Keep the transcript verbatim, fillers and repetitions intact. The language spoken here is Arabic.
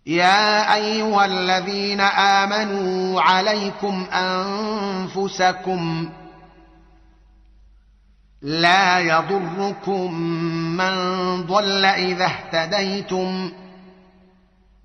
يا أيها الذين آمنوا عليكم أنفسكم لا يضركم من ضل إذا اهتديتم